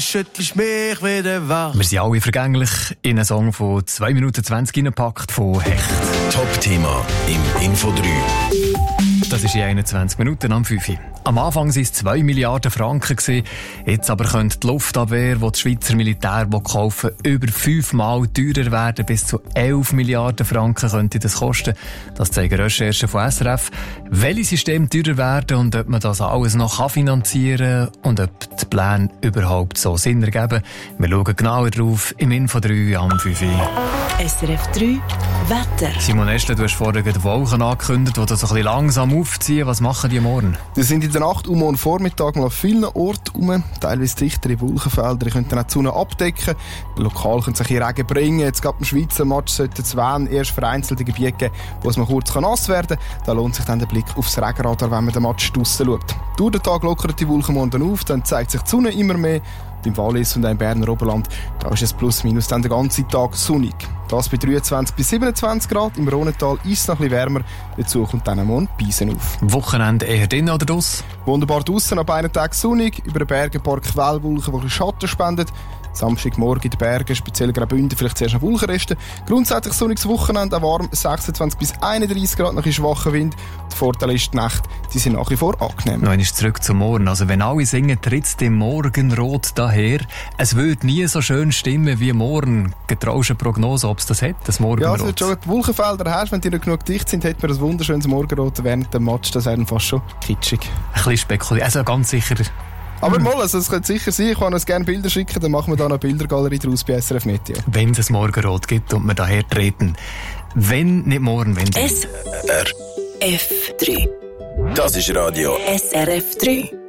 schüttelst mich wieder wach. Wir sind alle vergänglich in einen Song von 2 Minuten 20 reingepackt von Hecht. Top-Thema im Info 3. Das ist in 21 Minuten am 5. Am Anfang waren es 2 Milliarden Franken. Jetzt aber könnte die Luftabwehr, die das Schweizer Militär kaufen will, über 5-mal teurer werden. Bis zu 11 Milliarden Franken könnte das kosten. Das zeigen Recherchen von SRF. Welche Systeme teurer werden und ob man das alles noch finanzieren kann und ob die Pläne überhaupt so Sinn ergeben. Wir schauen genauer drauf im Info 3 am 5. SRF 3 Wetter. Simon Estle, du hast vorhin die Wolken angekündigt, die so ein bisschen langsam aufziehen. Was machen die morgen? Die sind in der Nacht und morgen Vormittag mal auf vielen Orten rum. Teilweise dichtere Wolkenfelder. Die können dann auch die Sonne abdecken. Lokal können sich hier Regen bringen. Jetzt gerade im Schweizer Match sollte es erst vereinzelte Gebiete geben, wo es mal kurz nass werden kann. Da lohnt sich dann der Blick aufs Regenradar, wenn man den Match draussen schaut. Durch den Tag lockern die Wolken morgen auf, dann zeigt sich die Sonne immer mehr. Im Wallis und im Berner Oberland, da ist es plus minus dann den ganzen Tag sonnig. Das bei 23 bis 27 Grad, im Rhonental ist es noch ein bisschen wärmer. Dazu kommt dann morgen Beisen auf. Wochenende eher drinnen oder draussen? Wunderbar draussen, ab einem Tag sonnig, über den Bergen ein paar Quellwolken, die Schatten spenden. Samstagmorgen in den Bergen, speziell Graubünden, vielleicht zuerst noch Wolkenreste. Grundsätzlich sonniges Wochenende, auch warm, 26 bis 31 Grad, nach schwacher Wind. Der Vorteil ist, die Nächte die sind nach wie vor angenehm. Noch einmal zurück zum Morgen. Also wenn alle singen, tritt's dem Morgenrot daher. Es wird nie so schön stimmen wie morgen. Getraust du eine Prognose, ob es das hat, das Morgenrot? Ja, es wird schon die Wolkenfelder hast, wenn die nicht genug dicht sind, hat man ein wunderschönes Morgenrot während dem Match. Das wäre dann fast schon kitschig. Ein bisschen spekuliert, also ganz sicher. Aber mal, also es könnte sicher sein, ich kann uns gerne Bilder schicken, dann machen wir da eine Bildergalerie draus bei SRF Meteo. Wenn es ein Morgenrot gibt und wir daher treten. Wenn nicht morgen, wenn SRF 3. Das ist Radio SRF 3.